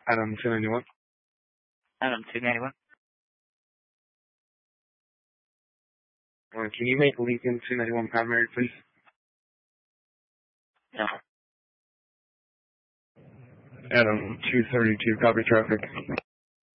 Adam 291. Adam 291. Can you make Lincoln 291 primary, please? No. Adam 232, copy traffic.